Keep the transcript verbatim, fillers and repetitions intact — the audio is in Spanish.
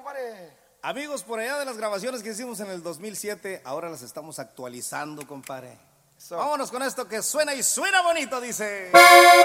compadre. Amigos, por allá de las grabaciones que hicimos en el dos mil siete, ahora las estamos actualizando, compadre. So. Vámonos con esto que suena y suena bonito, dice.